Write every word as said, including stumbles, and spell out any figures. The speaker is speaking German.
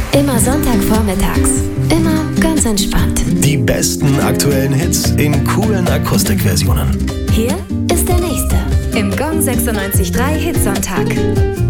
Immer Sonntagvormittags. Immer ganz entspannt. Die besten aktuellen Hits in coolen Akustikversionen. Hier ist der nächste im Gong sechsundneunzig Komma drei Hitsonntag.